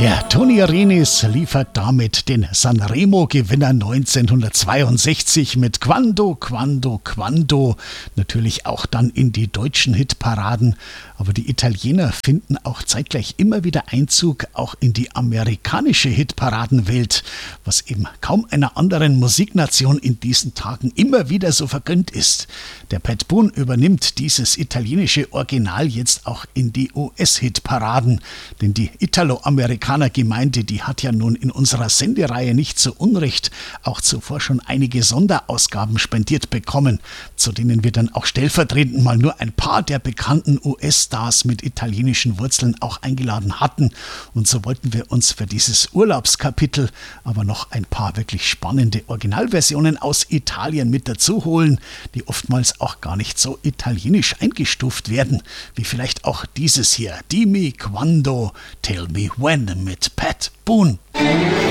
Der Tony Renis liefert damit den Sanremo-Gewinner 1962 mit Quando, Quando, Quando. Natürlich auch dann in die deutschen Hitparaden. Aber die Italiener finden auch zeitgleich immer wieder Einzug auch in die amerikanische Hitparadenwelt, was eben kaum einer anderen Musiknation in diesen Tagen immer wieder so vergönnt ist. Der Pat Boone übernimmt dieses italienische Original jetzt auch in die US-Hitparaden, denn die Italo-Amerikaner-Gemeinde, die hat ja nun in unserer Sendereihe nicht zu Unrecht auch zuvor schon einige Sonderausgaben spendiert bekommen, zu denen wir dann auch stellvertretend mal nur ein paar der bekannten US-Stars mit italienischen Wurzeln auch eingeladen hatten. Und so wollten wir uns für dieses Urlaubskapitel aber noch ein paar wirklich spannende Originalversionen aus Italien mit dazu holen, die oftmals auch gar nicht so italienisch eingestuft werden, wie vielleicht auch dieses hier, Dimmi Quando, Tell Me When mit Pat Boone.